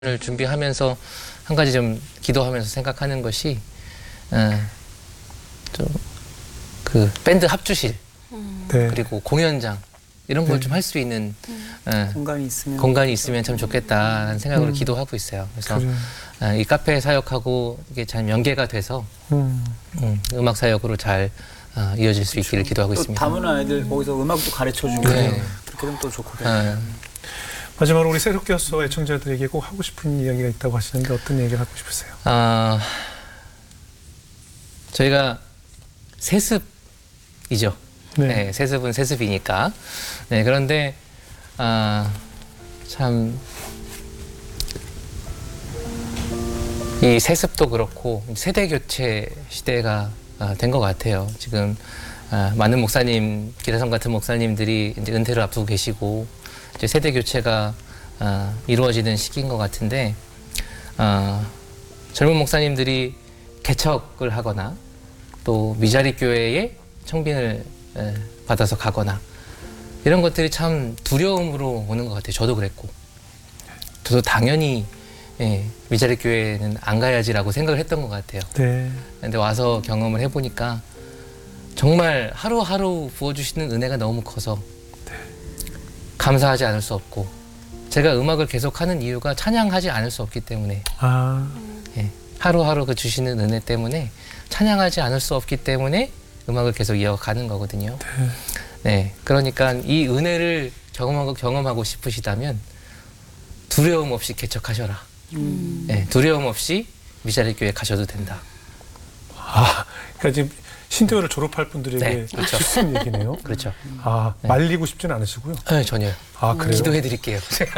을 준비하면서 한 가지 좀 기도하면서 생각하는 것이 좀 그 밴드 합주실 네. 그리고 공연장 이런 걸 네. 좀 할 수 있는 공간이 있으면 참 좋겠다는 생각으로 기도하고 있어요. 그래서 그래. 이 카페 사역하고 이게 잘 연계가 돼서 음악 사역으로 잘 이어질 수 있기를 기도하고 또 있습니다. 다문 아이들 거기서 음악도 가르쳐주고 네. 그렇게 되면 또 좋고. 마지막으로 우리 새롭게 였어 애청자들에게 꼭 하고 싶은 이야기가 있다고 하시는데 어떤 얘기를 하고 싶으세요? 저희가 세습이죠. 네. 네, 세습은 세습이니까. 네, 그런데 참 이 세습도 그렇고 세대 교체 시대가 된 것 같아요. 지금 많은 목사님, 기라성 같은 목사님들이 이제 은퇴를 앞두고 계시고 이제 세대 교체가 이루어지는 시기인 것 같은데 젊은 목사님들이 개척을 하거나 또 미자립 교회에 청빙을 받아서 가거나 이런 것들이 참 두려움으로 오는 것 같아요. 저도 그랬고 저도 당연히 미자립 교회는 안 가야지라고 생각을 했던 것 같아요. 네. 근데 와서 경험을 해보니까 정말 하루하루 부어주시는 은혜가 너무 커서 감사하지 않을 수 없고 제가 음악을 계속하는 이유가 찬양하지 않을 수 없기 때문에 하루하루 그 주시는 은혜 때문에 찬양하지 않을 수 없기 때문에 음악을 계속 이어가는 거거든요. 네, 그러니까 이 은혜를 경험하고 싶으시다면 두려움 없이 개척하셔라. 네, 두려움 없이 미자립 교회 가셔도 된다. 그러니까 지금 신대회를 졸업할 분들에게 네, 그렇죠. 싶은 얘기네요. 그렇죠. 네. 말리고 싶지는 않으시고요. 네, 전혀요. 그래요? 기도해드릴게요.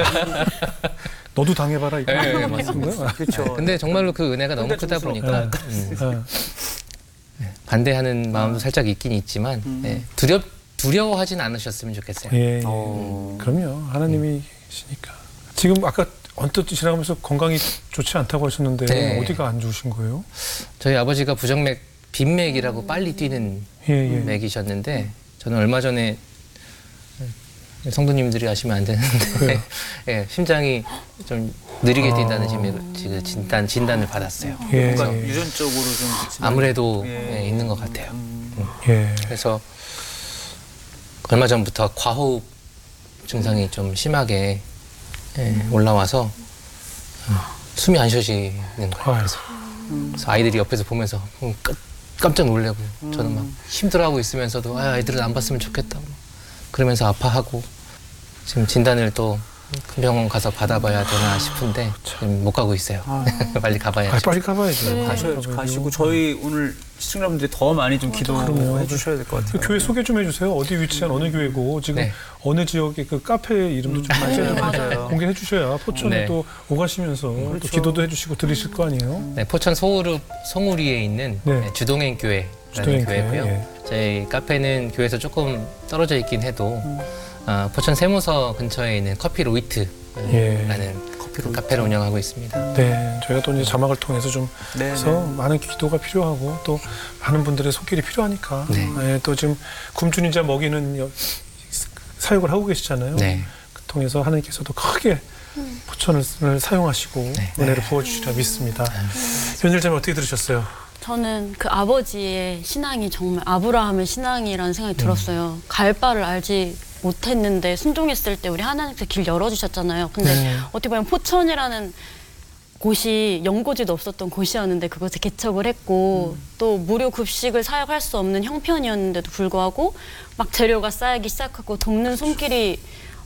너도 당해봐라 이거. 네, 맞습니다. 그렇죠. 근데 정말로 그 은혜가 너무 크다 보니까 반대하는 마음도 살짝 있긴 있지만 두려워하진 않으셨으면 좋겠어요. 예. 그럼요. 하나님이 계시니까. 지금 아까 언뜻 지나가면서 건강이 좋지 않다고 하셨는데 네. 어디가 안 좋으신 거예요? 저희 아버지가 부정맥, 빈맥이라고 빨리 뛰는 맥이셨는데 저는 얼마 전에 성도님들이 아시면 안 되는데 심장이 좀 느리게 뛴다는 진단을 받았어요. 뭔가 유전적으로 좀 아무래도 있는 것 같아요. 그래서 얼마 전부터 과호흡 증상이 좀 심하게 올라와서 숨이 안 쉬어지는 거예요. 그래서 아이들이 옆에서 보면서 깜짝 놀래고 저는 막 힘들어하고 있으면서도 아이들은 안 봤으면 좋겠다 그러면서 아파하고 지금 진단을 또 큰 병원 가서 받아봐야 되나 싶은데 지금 못 가고 있어요. 빨리 가봐야죠. 빨리 가봐야죠. 가시고 저희 오늘 시청자분들이 더 많이 좀 기도해 주셔야 될 것 같아요. 교회 소개 좀 해주세요. 어디 위치한 어느 교회고 지금 어느 지역의 그 카페 이름도 좀 맞아요. 공개해 주셔야 포천에 또 오가시면서 또 기도도 해주시고 들으실 거 아니에요? 네, 포천 송우리에 있는 주동행 교회라는 교회고요. 저희 카페는 교회에서 조금 떨어져 있긴 해도 포천 세무서 근처에 있는 커피 로이트라는 카페를 운영하고 있습니다. 네, 저희가 또 이제 자막을 통해서 좀 해서 많은 기도가 필요하고 또 많은 분들의 손길이 필요하니까 또 지금 굶주린 먹이는 사역을 하고 계시잖아요. 그 통해서 하나님께서도 크게 포천을 사용하시고 은혜를 부어주시리라 믿습니다. 연일자님 어떻게 들으셨어요? 저는 그 아버지의 신앙이 정말 아브라함의 신앙이라는 생각이 들었어요. 갈 바를 알지 못했는데 순종했을 때 우리 하나님께서 길 열어주셨잖아요. 근데 어떻게 보면 포천이라는 곳이 연고지도 없었던 곳이었는데 그곳에 개척을 했고 또 무료 급식을 사역할 수 없는 형편이었는데도 불구하고 막 재료가 쌓이기 시작하고 돕는 손길이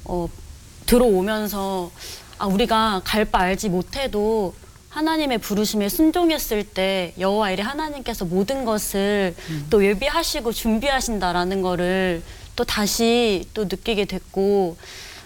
들어오면서 우리가 갈 바 알지 못해도 하나님의 부르심에 순종했을 때 여호와 이레 하나님께서 모든 것을 또 예비하시고 준비하신다라는 거를 또 다시 또 느끼게 됐고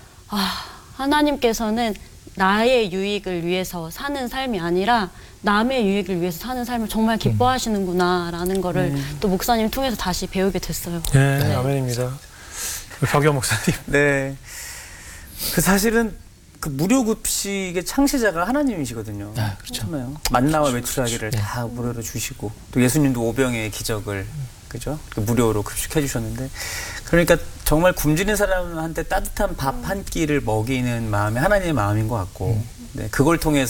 하나님께서는 나의 유익을 위해서 사는 삶이 아니라 남의 유익을 위해서 사는 삶을 정말 기뻐하시는구나라는 거를 또 목사님 통해서 다시 배우게 됐어요. 네, 아멘입니다. 박영 목사님. 네. 그 사실은 그 무료 급식의 창시자가 하나님이시거든요. 그렇죠. 만나와 메추라기를 다 무료로 주시고 또 예수님도 오병의 기적을 그죠? 무료로 급식해 주셨는데 그러니까 정말 굶주린 사람한테 따뜻한 밥 한 끼를 먹이는 마음이 하나님의 마음인 것 같고 네, 그걸 통해서